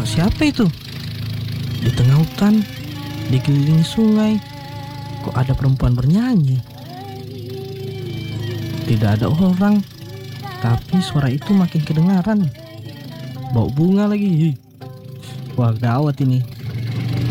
Suara siapa itu? Di tengah hutan, dikelilingi sungai, kok ada perempuan bernyanyi? Tidak ada orang, tapi suara itu makin kedengaran. Bau bunga lagi. Wah, gawat ini.